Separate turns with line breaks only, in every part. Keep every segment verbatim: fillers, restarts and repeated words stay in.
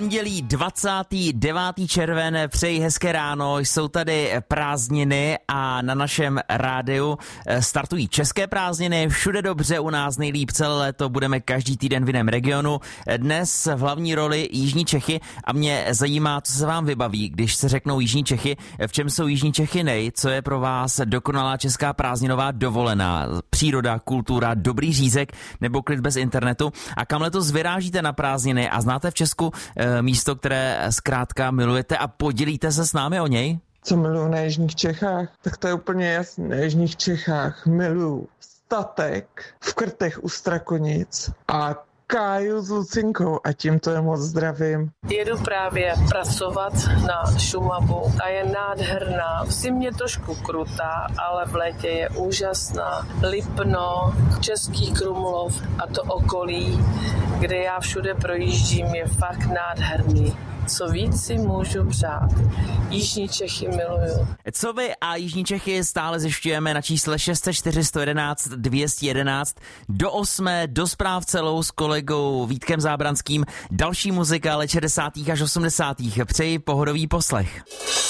pondělí dvacátého devátého června, přeji hezké ráno, jsou tady prázdniny a na našem rádiu startují české prázdniny, všude dobře, u nás nejlíp celé léto, budeme každý týden v jiném regionu, dnes v hlavní roli Jižní Čechy a mě zajímá, co se vám vybaví, když se řeknou Jižní Čechy, v čem jsou Jižní Čechy nej, co je pro vás dokonalá česká prázdninová dovolená, příroda, kultura, dobrý řízek nebo klid bez internetu a kam letos vyrážíte na prázdniny a znáte v Česku e, místo, které zkrátka milujete a podělíte se s námi o něj?
Co miluju na Jižních Čechách? Tak to je úplně jasné. Na Jižních Čechách miluju statek v Krtech u Strakonic a Káju s Lucinkou a tímto je moc zdravím.
Jedu právě pracovat na Šumavu a je nádherná. V zimě trošku krutá, ale v létě je úžasná. Lipno, Český Krumlov a to okolí, kde já všude projíždím, je fakt nádherný. Co víc si můžu přát. Jižní Čechy miluju.
Co vy a Jižní Čechy stále zjišťujeme na čísle šest set čtyři sto jedenáct dvě stě jedenáct. Do osmé, do zpráv celou s kolegou Vítkem Zábranským. Další muzika let šedesátých až osmdesátých. Přeji pohodový poslech.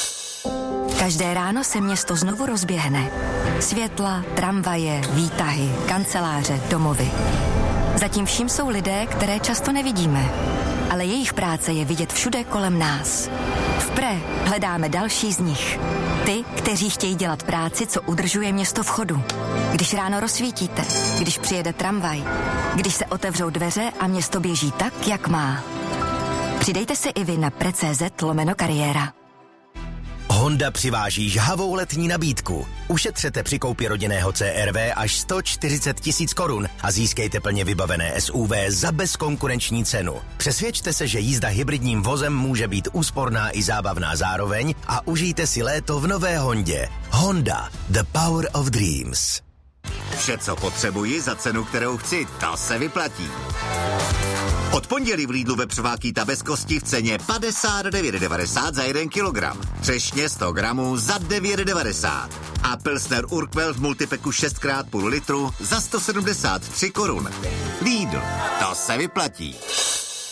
Každé ráno se město znovu rozběhne. Světla, tramvaje, výtahy, kanceláře, domovy. Zatím vším jsou lidé, které často nevidíme. Ale jejich práce je vidět všude kolem nás. V Pre hledáme další z nich. Ty, kteří chtějí dělat práci, co udržuje město v chodu. Když ráno rozsvítíte, když přijede tramvaj, když se otevřou dveře a město běží tak, jak má. Přidejte se i vy na pre.cz lomeno kariéra.
Honda přiváží žhavou letní nabídku. Ušetřete při koupi rodinného C R V až sto čtyřicet tisíc korun a získejte plně vybavené S U V za bezkonkurenční cenu. Přesvědčte se, že jízda hybridním vozem může být úsporná i zábavná zároveň a užijte si léto v nové Hondě. Honda, the power of dreams.
Vše, co potřebuji za cenu, kterou chci, to se vyplatí. Od pondělí v Lidlu vepřová kýta bez kosti v ceně padesát devět devadesát za jeden kilogram. Třešně sto gramů za devět devadesát. A Pilsner Urquell v multipeku šest krát půl litru za sto sedmdesát tři korun. Lidl, to se vyplatí.